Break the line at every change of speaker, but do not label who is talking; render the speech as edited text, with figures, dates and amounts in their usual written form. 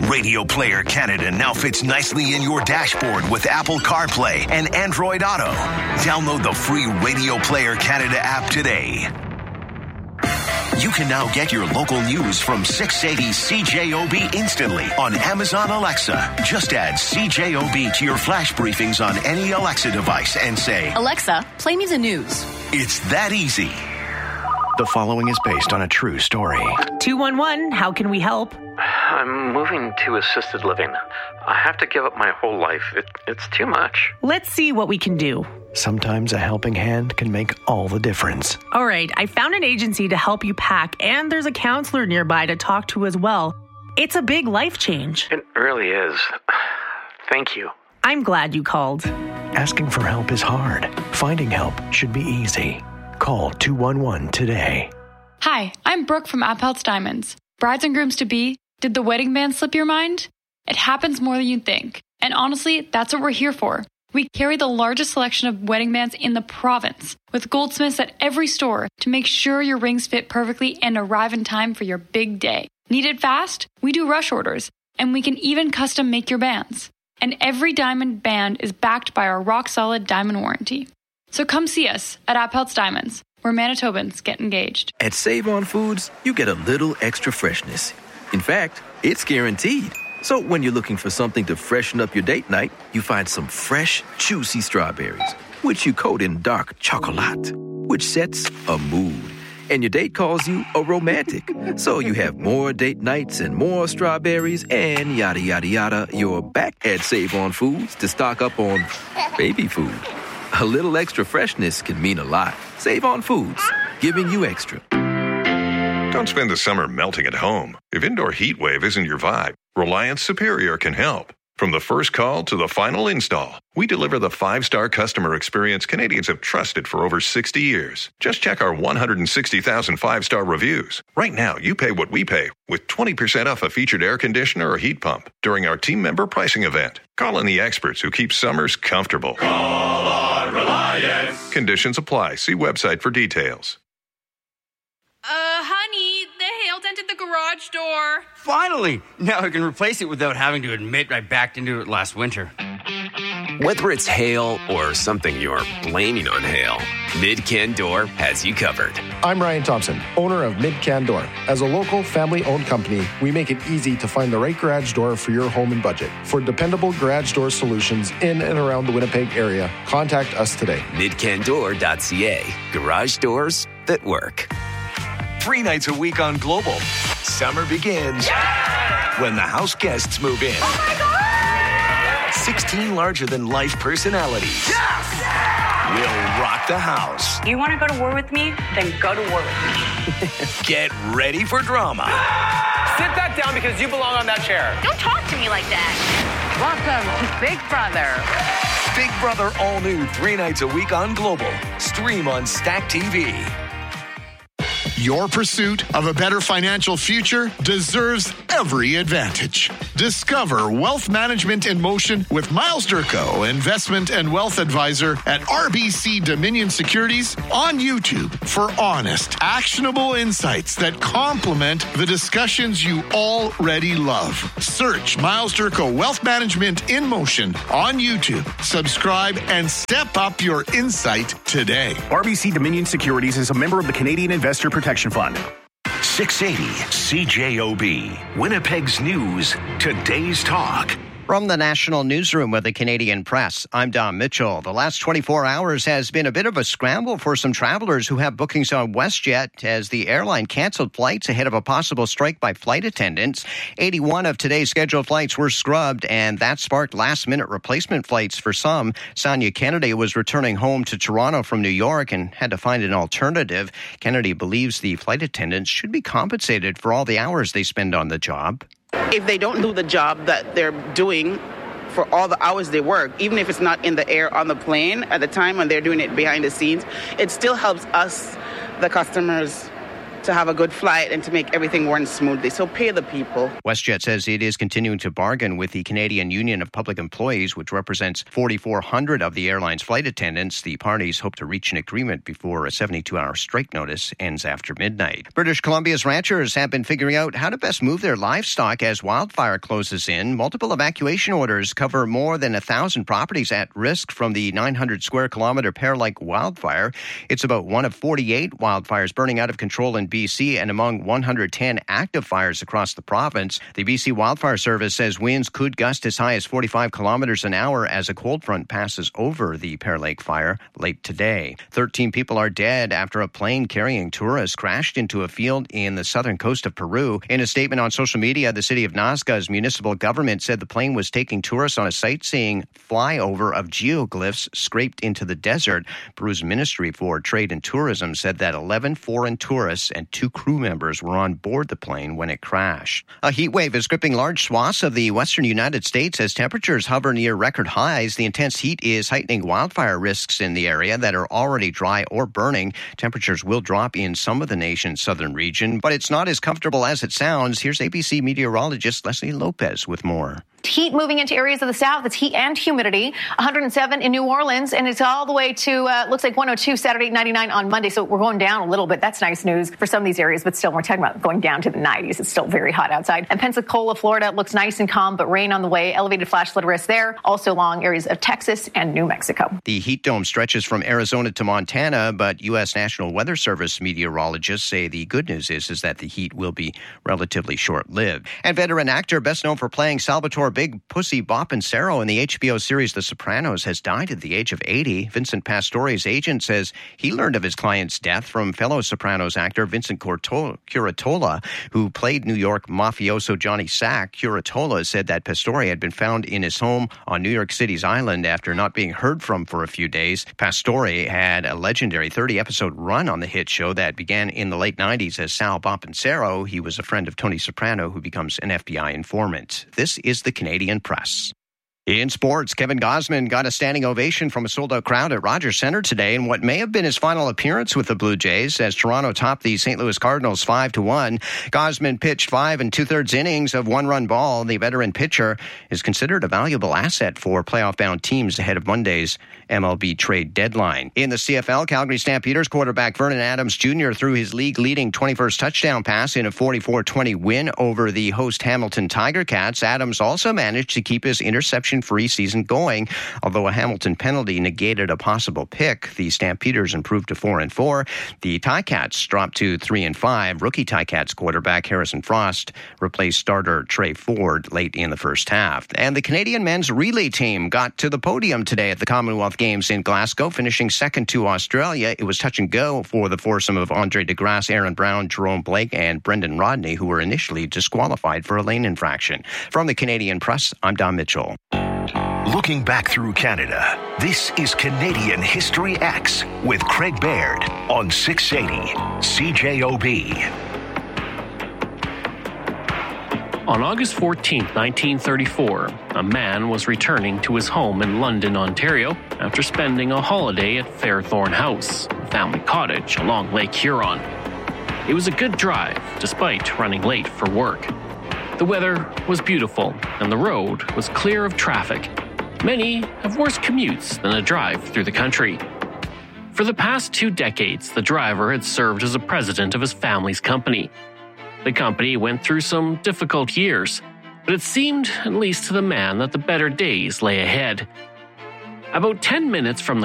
Radio Player Canada now fits nicely in your dashboard with Apple CarPlay and Android Auto. Download the free Radio Player Canada app today. You can now get your local news from 680 CJOB instantly on Amazon Alexa. Just add CJOB to your flash briefings on any Alexa device and say,
Alexa, play me the news.
It's that easy. The following is based on a true story.
211, how can we help?
I'm moving to assisted living. I have to give up my whole life. It's too much.
Let's see what we can do.
Sometimes a helping hand can make all the difference.
All right, I found an agency to help you pack, and there's a counselor nearby to talk to as well. It's a big life change.
It really is. Thank you.
I'm glad you called.
Asking for help is hard. Finding help should be easy. Call 211 today.
Hi, I'm Brooke from Appeltz Diamonds. Brides and grooms to be, did the wedding band slip your mind? It happens more than you'd think. And honestly, that's what we're here for. We carry the largest selection of wedding bands in the province, with goldsmiths at every store to make sure your rings fit perfectly and arrive in time for your big day. Need it fast? We do rush orders, and we can even custom make your bands. And every diamond band is backed by our rock-solid diamond warranty. So come see us at Appeltz Diamonds, where Manitobans get engaged.
At Save On Foods, you get a little extra freshness. In fact, it's guaranteed. So when you're looking for something to freshen up your date night, you find some fresh, juicy strawberries, which you coat in dark chocolate, which sets a mood. And your date calls you a romantic. So you have more date nights and more strawberries and yada, yada, yada. You're back at Save On Foods to stock up on baby food. A little extra freshness can mean a lot. Save On Foods, giving you extra.
Don't spend the summer melting at home. If indoor heat wave isn't your vibe, Reliance Superior can help. From the first call to the final install, we deliver the 5-star customer experience Canadians have trusted for over 60 years. Just check our 160,000 5-star reviews. Right now, you pay what we pay with 20% off a featured air conditioner or heat pump during our team member pricing event. Call in the experts who keep summers comfortable.
Call on Reliance.
Conditions apply. See website for details.
Honey, the hail dented the garage door.
Finally! Now I can replace it without having to admit I backed into it last winter.
Whether it's hail or something you're blaming on hail, Mid-Can Door has you covered.
I'm Ryan Thompson, owner of Mid-Can Door. As a local, family-owned company, we make it easy to find the right garage door for your home and budget. For dependable garage door solutions in and around the Winnipeg area, contact us today.
MidCanDoor.ca. Garage doors that work.
3 nights a week on Global. Summer begins when the house guests move in.
Oh my God!
16 larger-than-life personalities will rock the house.
You want to go to war with me? Then go to war with me.
Get ready for drama.
Sit that down because you belong on that chair.
Don't talk to me like that.
Welcome to Big Brother.
Big Brother all new 3 nights a week on Global. Stream on Stack TV.
Your pursuit of a better financial future deserves every advantage. Discover Wealth Management in Motion with Miles Durko, Investment and Wealth Advisor at RBC Dominion Securities on YouTube for honest, actionable insights that complement the discussions you already love. Search Miles Durko Wealth Management in Motion on YouTube. Subscribe and step up your insight today.
RBC Dominion Securities is a member of the Canadian Investor Protection Fund.
680 CJOB, Winnipeg's news, today's talk.
From the National Newsroom of the Canadian Press, I'm Don Mitchell. The last 24 hours has been a bit of a scramble for some travelers who have bookings on WestJet as the airline canceled flights ahead of a possible strike by flight attendants. 81 of today's scheduled flights were scrubbed, and that sparked last-minute replacement flights for some. Sonia Kennedy was returning home to Toronto from New York and had to find an alternative. Kennedy believes the flight attendants should be compensated for all the hours they spend on the job.
If they don't do the job that they're doing for all the hours they work, even if it's not in the air on the plane at the time when they're doing it behind the scenes, it still helps us, the customers, to have a good flight and to make everything run smoothly. So pay the people.
WestJet says it is continuing to bargain with the Canadian Union of Public Employees, which represents 4,400 of the airline's flight attendants. The parties hope to reach an agreement before a 72-hour strike notice ends after midnight. British Columbia's ranchers have been figuring out how to best move their livestock as wildfire closes in. Multiple evacuation orders cover more than 1,000 properties at risk from the 900 square kilometer Pear Lake wildfire. It's about one of 48 wildfires burning out of control in BC and among 110 active fires across the province. The BC Wildfire Service says winds could gust as high as 45 kilometers an hour as a cold front passes over the Pear Lake fire late today. 13 people are dead after a plane carrying tourists crashed into a field in the southern coast of Peru. In a statement on social media, the city of Nazca's municipal government said the plane was taking tourists on a sightseeing flyover of geoglyphs scraped into the desert. Peru's Ministry for Trade and Tourism said that 11 foreign tourists and 2 crew members were on board the plane when it crashed. A heat wave is gripping large swaths of the western United States as temperatures hover near record highs. The intense heat is heightening wildfire risks in the area that are already dry or burning. Temperatures will drop in some of the nation's southern region, but it's not as comfortable as it sounds. Here's ABC meteorologist Leslie Lopez with more.
Heat moving into areas of the south. It's heat and humidity. 107 in New Orleans, and it's all the way to, looks like 102 Saturday, 99 on Monday. So we're going down a little bit. That's nice news for some of these areas, but still we're talking about going down to the 90s. It's still very hot outside. And Pensacola, Florida looks nice and calm, but rain on the way. Elevated flash flood risk there. Also along areas of Texas and New Mexico.
The heat dome stretches from Arizona to Montana, but U.S. National Weather Service meteorologists say the good news is that the heat will be relatively short-lived. And veteran actor best known for playing Salvatore Big Pussy Boppensero in the HBO series The Sopranos has died at the age of 80. Vincent Pastore's agent says he learned of his client's death from fellow Sopranos actor Vincent Curatola, who played New York mafioso Johnny Sack. Curatola said that Pastore had been found in his home on New York City's island after not being heard from for a few days. Pastore had a legendary 30-episode run on the hit show that began in the late 90s as Sal Boppensero. He was a friend of Tony Soprano, who becomes an FBI informant. This is the Canadian Press. In sports, Kevin Gausman got a standing ovation from a sold-out crowd at Rogers Centre today in what may have been his final appearance with the Blue Jays as Toronto topped the St. Louis Cardinals 5-1. Gausman pitched 5 2/3 innings of one-run ball. The veteran pitcher is considered a valuable asset for playoff-bound teams ahead of Monday's MLB trade deadline. In the CFL, Calgary Stampeders quarterback Vernon Adams Jr. threw his league-leading 21st touchdown pass in a 44-20 win over the host Hamilton Tiger Cats. Adams also managed to keep his interception-free season going. Although a Hamilton penalty negated a possible pick, the Stampeders improved to 4-4. The Ticats dropped to 3-5. Rookie Ticats quarterback Harrison Frost replaced starter Trey Ford late in the first half. And the Canadian men's relay team got to the podium today at the Commonwealth Games in Glasgow, finishing second to Australia. It was touch and go for the foursome of Andre DeGrasse, Aaron Brown, Jerome Blake, and Brendan Rodney, who were initially disqualified for a lane infraction. From the Canadian Press, I'm Don Mitchell.
Looking back through Canada, this is Canadian History X with Craig Baird on 680 CJOB.
On August 14, 1934, a man was returning to his home in London, Ontario, after spending a holiday at Fairthorn House, a family cottage along Lake Huron. It was a good drive, despite running late for work. The weather was beautiful, and the road was clear of traffic. Many have worse commutes than a drive through the country. For the past 2 decades, the driver had served as a president of his family's company. The company went through some difficult years, but it seemed, at least to the man, that the better days lay ahead. About 10 minutes from the